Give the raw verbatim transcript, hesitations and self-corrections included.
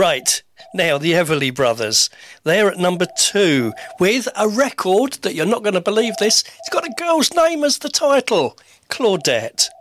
Right, now the Everly Brothers. They're at number two with a record that you're not going to believe this. It's got a girl's name as the title, Claudette.